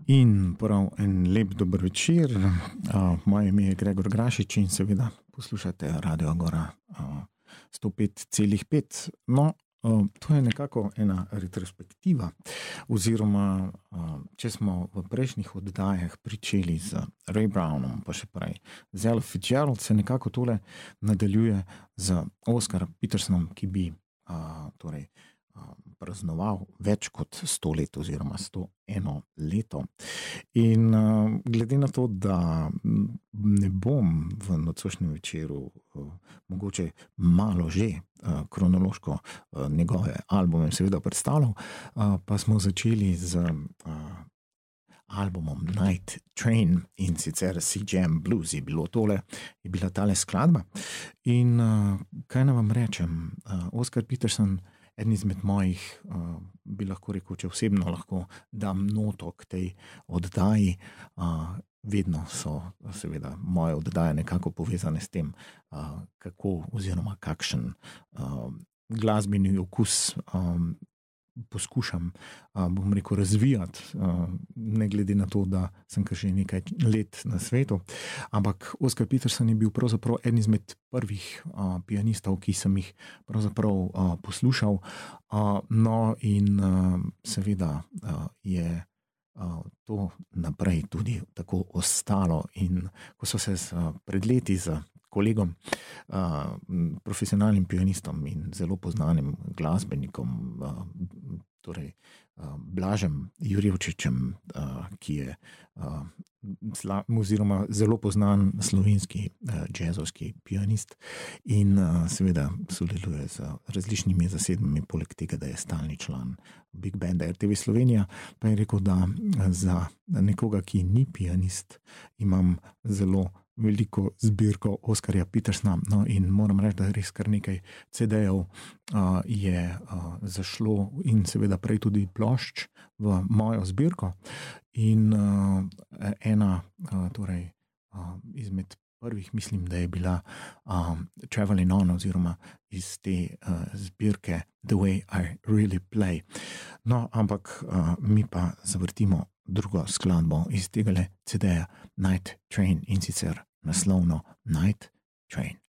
In prav en lep dober večer. Moje ime je Gregor Grašič in seveda poslušate Radio Agora 105,5. No, to je nekako ena retrospektiva oziroma, če smo v prejšnjih oddajah pričeli z Ray Brownom, pa še prej z Ella Fitzgerald, se nekako tole nadaljuje z Oscar Petersonom, ki bi praznoval več kot 100 let oziroma 101 leto. In glede na to, da ne bom v nocojšnjem večeru mogoče malo že kronološko njegove albume seveda predstavljal, pa smo začeli z albumom Night Train in sicer C-Jam Blues je bila tale skladba. In kaj naj vam rečem, Oscar Peterson, eden izmed mojih, bi lahko rekel, če osebno lahko dam noto k tej oddaji, vedno so seveda moje oddaje nekako povezane s tem, kako oziroma kakšen glasbeni okus poskušam, bom rekel, razvijati, ne glede na to, da sem kar že nekaj let na svetu. Ampak Oscar Peterson je bil pravzaprav eden izmed prvih pianistov, ki sem jih pravzaprav poslušal. No in seveda je to naprej tudi tako ostalo. In ko so se pred leti z kolegom, profesionalnim pianistom in zelo poznanim glasbenikom, torej Blažem Jurjevčičem, ki je oziroma zelo poznan slovenski džezovski pianist in seveda sodeluje z različnimi zasedbami, poleg tega, da je stalni član Big Banda RTV Slovenija, pa je rekel, da za nekoga, ki ni pianist, imam zelo veliko zbirko Oscarja Petersona. No, in moram reči, da res kar nekaj CD-jev je zašlo in seveda prej tudi plošč v mojo zbirko. In ena izmed prvih, mislim, da je bila Traveling On oziroma iz te zbirke The Way I Really Play. No, ampak mi pa zavrtimo drugo skladbo iz tegale CD-ja Night Train in sicer naslovno Night Train.